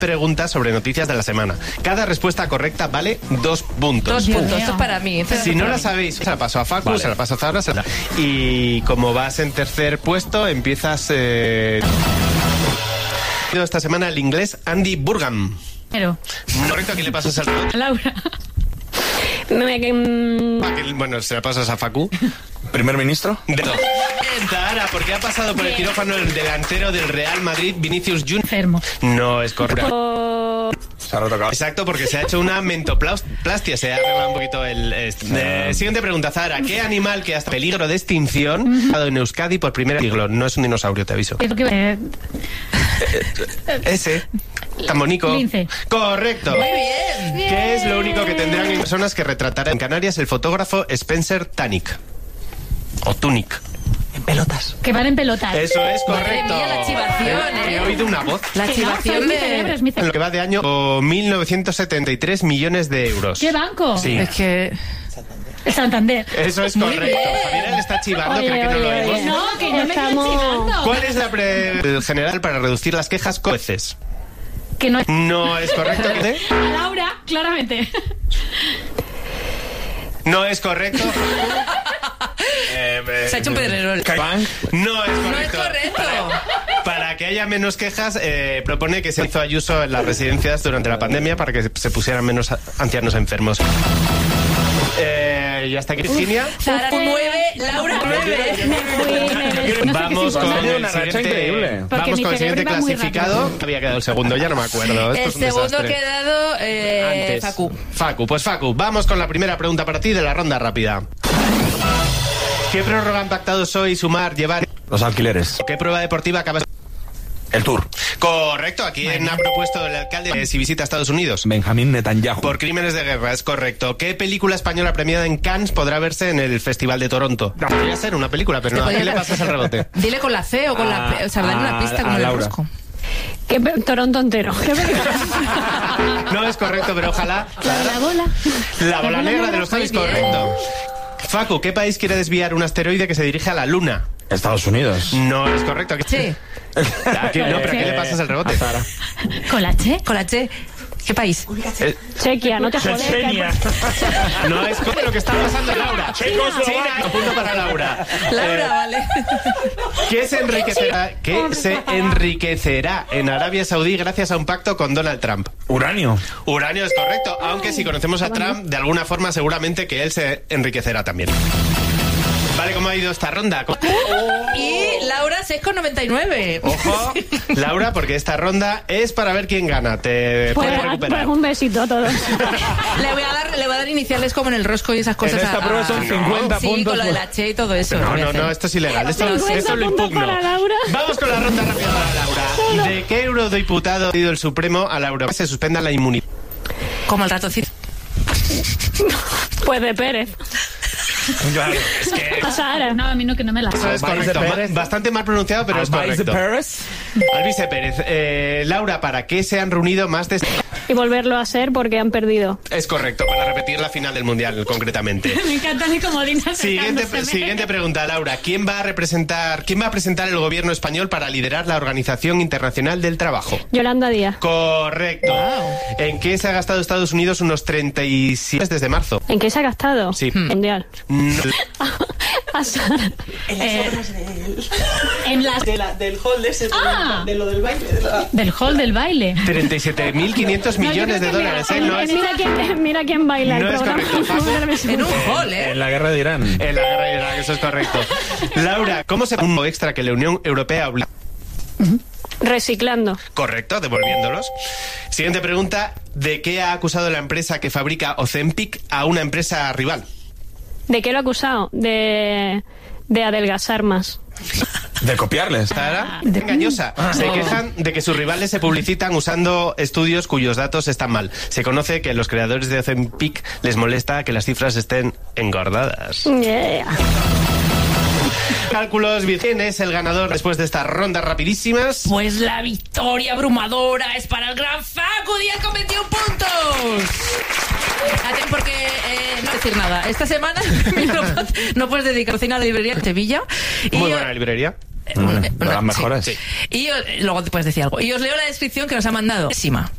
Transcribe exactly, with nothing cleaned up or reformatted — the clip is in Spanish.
preguntas sobre noticias de la semana. Cada respuesta correcta vale dos puntos. Dos puntos, esto es para mí. Esto es Si no para la mí. sabéis, se la paso a Facu, Vale. se la paso a Zahara, se la... Y como vas en tercer puesto, empiezas... Eh... Esta semana el inglés Andy Burgam. Pero, Correcto, aquí le pasas al... Laura. Bueno, se la pasas a Facu. ¿Primer ministro? De todo. Zahara, porque ha pasado por el quirófano el delantero del Real Madrid, Vinicius Junior. Enfermo. No es correcto. Se ha retocado. Exacto, porque se ha hecho una mentoplastia, se ha arreglado un poquito el... Este. Eh, siguiente pregunta, Zahara. ¿Qué animal que hasta peligro de extinción ha estado en Euskadi por primer siglo? No es un dinosaurio, te aviso. Es lo que- eh, Ese. Tan bonito. Lince. Correcto. Muy bien. ¿Qué es lo único que tendrán en personas que retratarán en Canarias el fotógrafo Spencer Tunick? O Tunick. En pelotas. que van en pelotas. Eso es Madre correcto. mía, la chivación, He ¿eh? oído una voz. La Que no, chivación es mi cerebro, es mi En cerebro. lo que va de año, o mil novecientos setenta y tres millones de euros. ¿Qué banco? Sí. Es que... El Santander. Eso es Muy correcto. bien. Javier le está chivando, Oye, cree que no lo oye, vemos. oye. No, que no me Estamos- están chivando. ¿Cuál es la pre general para reducir las quejas con jueces? Que no es... No es correcto. ¿Qué? A Laura, claramente. No es correcto. Eh, eh, Se ha hecho un pedrerol. Bank. No es correcto. No es correcto. Para, para que haya menos quejas, eh, propone que se hizo ayuso en las residencias durante la pandemia para que se pusieran menos a- ancianos enfermos. Eh, y hasta aquí, Virginia. Zahara nueve, Laura nueve. Me fui, me- no sé Vamos qué con significa. Tenido el una racha siguiente, increíble. Porque vamos mi con el siguiente cerebro iba muy clasificado. Había quedado el segundo, ya no me acuerdo. Esto El es un segundo desastre. ha quedado eh, Antes. Facu. Facu, pues Facu, vamos con la primera pregunta para ti de la ronda rápida. ¿Qué prórroga han pactado hoy sumar, llevar? Los alquileres. ¿Qué prueba deportiva acabas? El tour. Correcto, aquí ha propuesto el alcalde eh, si visita Estados Unidos. Benjamín Netanyahu. Por crímenes de guerra, es correcto. ¿Qué película española premiada en Cannes podrá verse en el Festival de Toronto? Podría ser una película, pero no, ¿a qué le pasas el rebote? Dile con la C o con la P. O sea, dale una A- pista a como el Laura. rosco. ¿Qué pe- Toronto entero? ¿Qué película? No es correcto, pero ojalá. La, la bola. La bola negra de los Javis, Muy bien. correcto. Facu, ¿qué país quiere desviar un asteroide que se dirige a la Luna? Estados Unidos. No es correcto. Sí. Aquí, no, pero ¿a qué le pasas el rebote? Con la Che. Con la Che. ¿Qué país? Eh, Chequia, no te jodes. Chechenia. no es correcto lo que está pasando, Laura. China, un punto para Laura. Laura, Eh, vale. ¿Qué se enriquecerá, qué se enriquecerá en Arabia Saudí gracias a un pacto con Donald Trump? Uranio. Uranio es correcto, aunque si conocemos a Trump, de alguna forma seguramente que él se enriquecerá también. Vale, ¿cómo ha ido esta ronda? Y Laura seis con noventa y nueve. Ojo, Laura, porque esta ronda es para ver quién gana. Te Pues, puedes pues recuperar. un besito a todos. Le voy a dar, le voy a dar iniciales como en el rosco y esas cosas. En esta a- prueba son cincuenta sí, puntos. con lo de la Che y todo eso. No, voy a no, hacer. no, esto es ilegal. Esto, cincuenta esto lo puntos impugno. para Laura. Vamos con la ronda rápida para Laura. ¿De qué eurodiputado ha pedido el Supremo a la Euro que se suspenda la inmunidad? Como el ratoncito. Pues de Pérez. Claro. Es que A Sahara. No, a mí no, que no me la... eso es Alvise correcto. Pérez. Bastante mal pronunciado, pero es Alvise correcto. Pérez. Alvise Pérez. Eh, Laura, ¿para qué se han reunido más de... Y volverlo a hacer porque han perdido. Es correcto, para repetir la final del Mundial, concretamente. Me encanta mi comodín Siguiente, acercándoseme. siguiente pregunta, Laura. ¿Quién va a representar, quién va a presentar el gobierno español para liderar la Organización Internacional del Trabajo? Yolanda Díaz. Correcto. ¿En qué se ha gastado Estados Unidos unos treinta y siete desde marzo? ¿En qué se ha gastado? Sí. Mundial. No. A Sahara. Eh, en las... De la, del hall ese, de, Ah. de lo del baile. De la... Del hall del baile. treinta y siete mil quinientos No, yo millones creo de que dólares, mira, ¿eh? No Eh, es, mira, quién, mira quién baila No el es programa. correcto, Facu. En un hall, ¿eh? En la guerra de Irán. en la guerra de Irak, eso es correcto. Laura, ¿cómo se un extra que la Unión Europea obliga? Reciclando. Correcto, devolviéndolos. Siguiente pregunta. ¿De qué ha acusado la empresa que fabrica Ozempic a una empresa rival? ¿De qué lo ha acusado? De, de adelgazar más. De copiarles. Sahara, engañosa. Se quejan de que sus rivales se publicitan usando estudios cuyos datos están mal. Se conoce que a los creadores de Ozempic les molesta que las cifras estén engordadas. Yeah. Cálculos, ¿quién es el ganador después de estas rondas rapidísimas? Pues la victoria abrumadora es para el gran Facu Díaz con veintiún puntos. Aten porque eh, no decir nada. Esta semana no, no puedes dedicar a cocina a la librería de Sevilla. Y Muy yo- buena librería. eh, Mm, una- de las mejores. sí. Y yo- luego te puedes decir algo. Y os leo la descripción que nos ha mandado Sima.